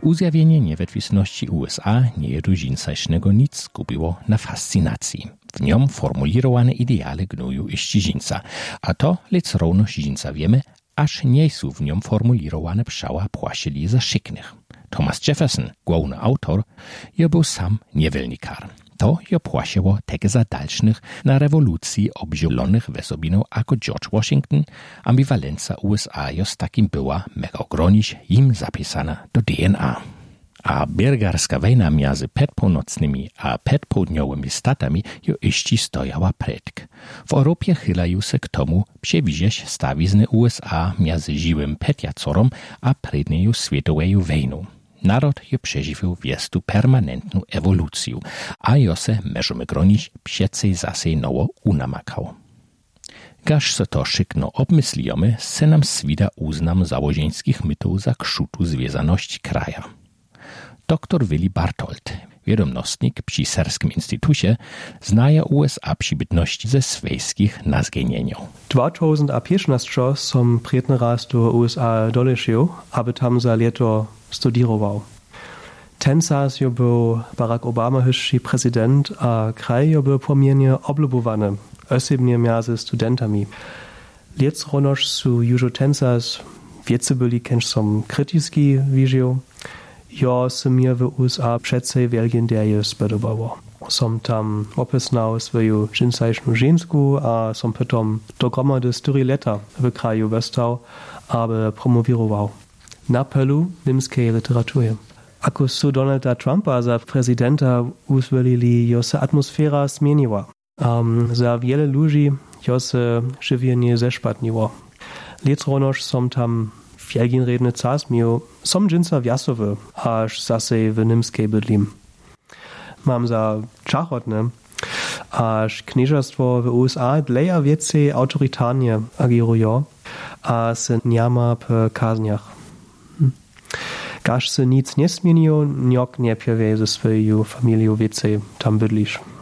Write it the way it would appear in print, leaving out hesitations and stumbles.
Uzjawienie niewetwisności USA nie jedu żincaśnego nic skupiło na fascynacji. W niom formulirowane ideale gnuju i żinca, a to lec równość żinca wiemy, aż nie są w niom formulirowane pszała płasieli za szyknych. Thomas Jefferson, główny autor, je był sam niewolnikar. To je płasiło tak za dalszych na rewolucji obzielonych wesobinów jako George Washington, ambiwalenca USA jos takim była mega ogronić im zapisana do DNA. A biergarska wojna między północnymi a południowymi statami jo jeszcze stojała predk. W Europie chylają się k tomu przewidzieć stawizny USA między żyłym Petjacorom a przednią światową wojną. Naród je przeżywał wiestu permanentną ewolucję, a jo se możemy gronić przecej zase nowo unamakał. Gaż se to szykno obmyslijemy, se nam swida uznam założeńskich mytów za krzutu związaność kraja. Dr Willy Bartold, wiadomostnik przy Serskim Instytucie, znaje USA przybytności ze swejskich nazgenieniów. 2015 som prijetny raz do USA doleciał, aby tam za leto studiował. Ten czas jo był Barack Obama hyższy prezydent, a kraj jo był pomiennie oblubowany, osobnie między studentami. Lec ronoż su już ten czas wiece byli kężsom krytycki widział. Jo se mir w USA przedcej wielkie dzieje spodobało. Som tam opisnał swoją dżinsajszną żensku, a som potom dogromady 4 lata w kraju westał, aby promowirował na polu niemskiej literatury. Ako su Donalda Trumpa za prezydenta uzwolili, jo se atmosfera zmieniła. Za wiele ludzi jo se żywienie zeszpatniło. Lec ronoż som tam wielkin redny czas miał, som dżinsa wjasowy, aż zase w niemskiej bydlim. Mam za czachotne, aż knieżastwo w USA dleja więcej autorytarnie agirują, a se niama po kazniach. Gaż se nic nie zmieniło, niok nie piewie ze swoją familią więcej tam bydlisz.